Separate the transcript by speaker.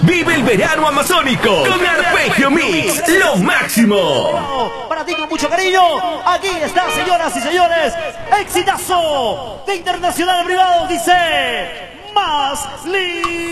Speaker 1: Vive el verano amazónico con Arpegio Mix, lo máximo.
Speaker 2: Para ti con mucho cariño, aquí está, señoras y señores, exitazo de Internacional Privado, dice Más